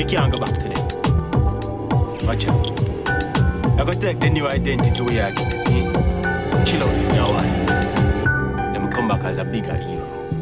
me can't go back to them. Watch out. I gotta take the new identity we are getting, see? Chill out for a while. Then come back as a bigger hero.